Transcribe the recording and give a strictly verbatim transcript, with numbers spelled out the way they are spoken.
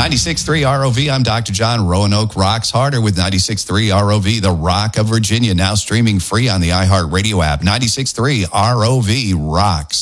ninety-six point three R O V, I'm Doctor John. Roanoke rocks harder with ninety-six point three R O V, the Rock of Virginia, now streaming free on the iHeartRadio app. ninety-six point three R O V rocks.